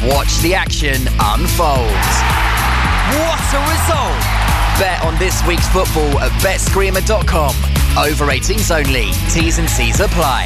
Watch the action unfold. What a result! Bet on this week's football at betscreamer.com. Over 18s only. T's and C's apply.